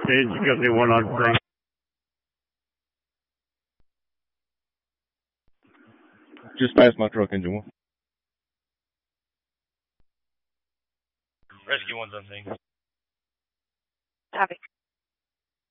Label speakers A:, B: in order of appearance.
A: It's because they went on thing.
B: Just past my truck, engine 1.
C: Rescue 1's on thing.
D: Copy.